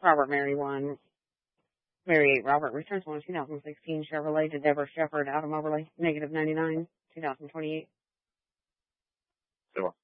Robert Mary 1. Mary 8 Robert returns one 2016 Chevrolet to Deborah Shepard out of Moberly, -99, 2028. Sure.